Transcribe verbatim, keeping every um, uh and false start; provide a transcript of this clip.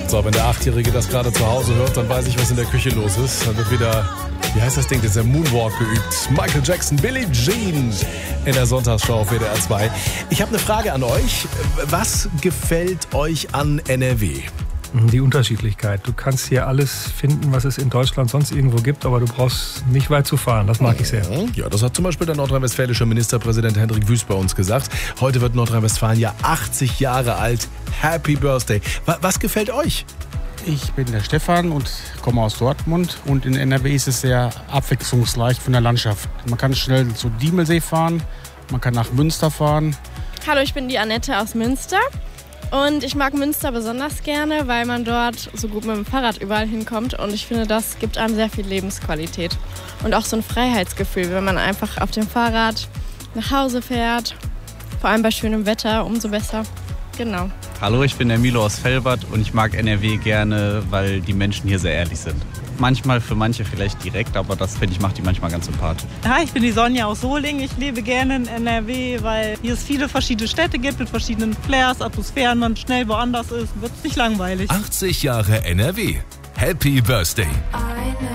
So, wenn der Achtjährige das gerade zu Hause hört, dann weiß ich, was in der Küche los ist. Dann wird wieder, wie heißt das Ding, das ist der Moonwalk geübt. Michael Jackson, Billie Jean in der Sonntagsschau auf W D R zwei. Ich habe eine Frage an euch. Was gefällt euch an N R W? Die Unterschiedlichkeit. Du kannst hier alles finden, was es in Deutschland sonst irgendwo gibt, aber du brauchst nicht weit zu fahren. Das mag ich sehr. Ja, das hat zum Beispiel der nordrhein-westfälische Ministerpräsident Hendrik Wüst bei uns gesagt. Heute wird Nordrhein-Westfalen ja achtzig Jahre alt. Happy Birthday. Was gefällt euch? Ich bin der Stefan und komme aus Dortmund. Und in N R W ist es sehr abwechslungsreich von der Landschaft. Man kann schnell zu Diemelsee fahren, man kann nach Münster fahren. Hallo, ich bin die Annette aus Münster. Und ich mag Münster besonders gerne, weil man dort so gut mit dem Fahrrad überall hinkommt. Und ich finde, das gibt einem sehr viel Lebensqualität. Und auch so ein Freiheitsgefühl, wenn man einfach auf dem Fahrrad nach Hause fährt. Vor allem bei schönem Wetter, umso besser. Genau. Hallo, ich bin der Milo aus Velbert und ich mag N R W gerne, weil die Menschen hier sehr ehrlich sind. Manchmal für manche vielleicht direkt, aber das, finde ich, macht die manchmal ganz sympathisch. Hi, ich bin die Sonja aus Solingen. Ich lebe gerne in N R W, weil hier es viele verschiedene Städte gibt mit verschiedenen Flairs, Atmosphären, man schnell woanders ist, wird es nicht langweilig. achtzig Jahre N R W. Happy Birthday.